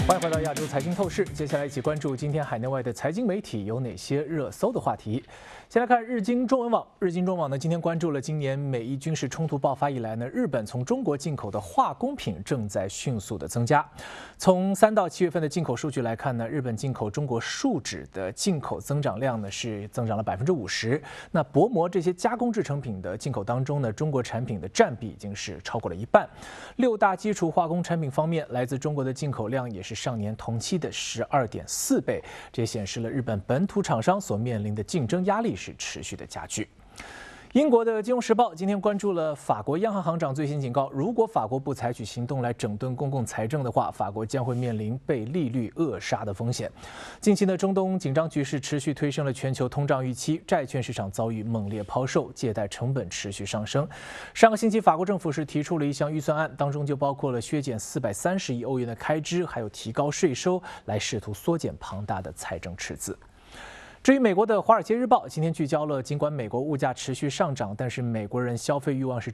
欢迎回到亚洲财经透视，接下来一起关注今天海内外的财经媒体有哪些热搜的话题。先来看日经中文网，日经中文网呢今天关注了今年美伊军事冲突爆发以来呢，日本从中国进口的化工品正在迅速的增加。从3到7月份的进口数据来看呢，日本进口中国树脂的进口增长量呢是增长了50%。那薄膜这些加工制成品的进口当中呢，中国产品的占比已经是超过了一半。6大基础化工产品方面，来自中国的进口量也是上年同期的12.4倍，这也显示了日本本土厂商所面临的竞争压力是持续的加剧。英国的《金融时报》今天关注了法国央行行长最新警告，如果法国不采取行动来整顿公共财政的话，法国将会面临被利率扼杀的风险。近期的中东紧张局势持续推升了全球通胀预期，债券市场遭遇猛烈抛售，借贷成本持续上升。上个星期，法国政府是提出了一项预算案，当中就包括了削减430亿欧元的开支，还有提高税收，来试图缩减庞大的财政赤字。至于美国的《华尔街日报》今天聚焦了，尽管美国物价持续上涨，但是美国人消费欲望是